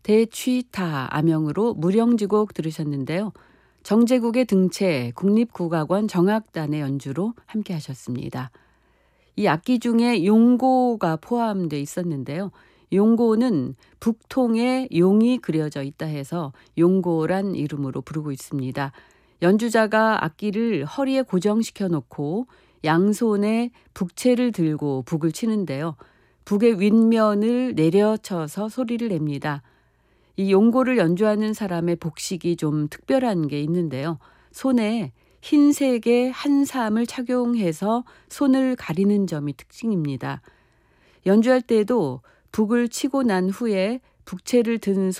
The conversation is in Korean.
대취타 아명으로 무령지곡 들으셨는데요. 정제국의 등체 국립국악원 정악단의 연주로 함께 하셨습니다. 이 악기 중에 용고가 포함되어 있었는데요. 용고는 북통에 용이 그려져 있다 해서 용고란 이름으로 부르고 있습니다. 연주자가 악기를 허리에 고정시켜 놓고 양손에 북채를 들고 북을 치는데요. 북의 윗면을 내려쳐서 소리를 냅니다. 이 용고를 연주하는 사람의 복식이 좀 특별한 게 있는데요. 손에 흰색의 한삼을 착용해서 손을 가리는 점이 특징입니다. 연주할 때도 북을 치고 난 후에 북채를 든